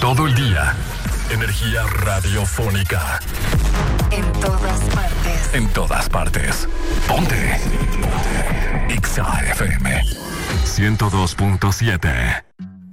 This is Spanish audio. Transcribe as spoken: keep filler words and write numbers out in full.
Todo el día. Energía radiofónica. En todas partes. En todas partes. Ponte. Ponte. X A F M ciento dos punto siete.